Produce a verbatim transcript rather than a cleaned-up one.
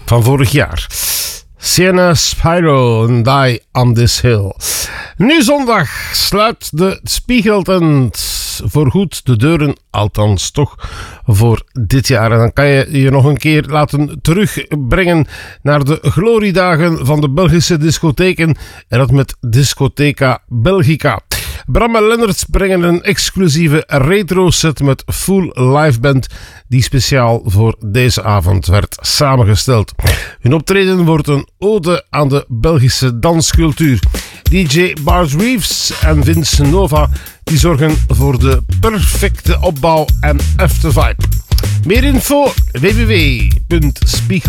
van vorig jaar. Sienna Spyro and Die on This Hill. Nu zondag sluit de Spiegeltent voorgoed de deuren, althans toch voor dit jaar. En dan kan je je nog een keer laten terugbrengen naar de gloriedagen van de Belgische discotheken en dat met Discotheca Belgica. Bram en Lennart brengen een exclusieve retro set met full live band die speciaal voor deze avond werd samengesteld. Hun optreden wordt een ode aan de Belgische danscultuur. D J Bart Reeves en Vince Nova die zorgen voor de perfecte opbouw en aftervibe. Meer info w w w punt spiegel